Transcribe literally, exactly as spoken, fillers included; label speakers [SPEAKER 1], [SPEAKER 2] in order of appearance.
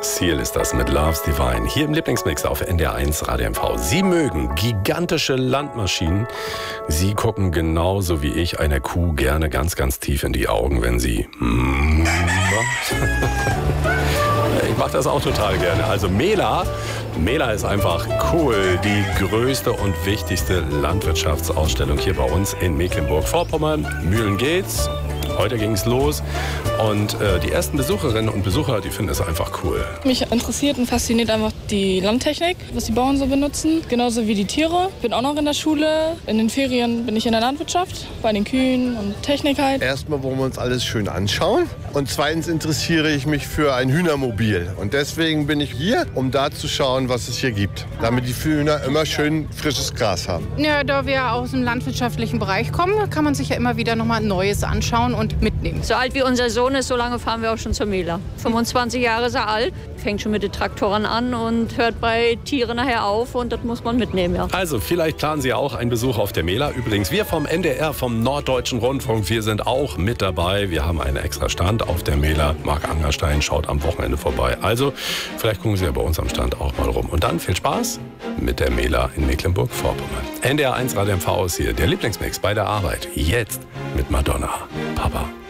[SPEAKER 1] Seal ist das mit Love's Divine. Hier im Lieblingsmix auf N D R eins Radio M V. Sie mögen gigantische Landmaschinen. Sie gucken genauso wie ich einer Kuh gerne ganz, ganz tief in die Augen, wenn sie macht. Ich mache das auch total gerne. Also Mela, Mela ist einfach cool. Die größte und wichtigste Landwirtschaftsausstellung hier bei uns in Mecklenburg-Vorpommern. Mühlen-Geht's. Heute ging es los und äh, die ersten Besucherinnen und Besucher, die finden es einfach cool.
[SPEAKER 2] Mich interessiert und fasziniert einfach die Landtechnik, was die Bauern so benutzen, genauso wie die Tiere. Ich bin auch noch in der Schule, in den Ferien bin ich in der Landwirtschaft, bei den Kühen und Technik halt.
[SPEAKER 3] Erstmal wollen wir uns alles schön anschauen und zweitens interessiere ich mich für ein Hühnermobil und deswegen bin ich hier, um da zu schauen, was es hier gibt, damit die Hühner immer schön frisches Gras haben.
[SPEAKER 4] Ja, da wir aus dem landwirtschaftlichen Bereich kommen, kann man sich ja immer wieder noch mal Neues anschauen und mitnehmen.
[SPEAKER 5] So alt wie unser Sohn ist, so lange fahren wir auch schon zur Mela. fünfundzwanzig Jahre ist er alt, fängt schon mit den Traktoren an und hört bei Tieren nachher auf und das muss man mitnehmen, ja.
[SPEAKER 1] Also vielleicht planen Sie auch einen Besuch auf der Mela. Übrigens, wir vom N D R, vom Norddeutschen Rundfunk, wir sind auch mit dabei. Wir haben einen extra Stand auf der Mela. Marc Angerstein schaut am Wochenende vorbei. Also vielleicht gucken Sie ja bei uns am Stand auch mal rum. Und dann viel Spaß mit der Mela in Mecklenburg-Vorpommern. N D R eins Radio M V ist hier, der Lieblingsmix bei der Arbeit. Jetzt mit Madonna. Papa.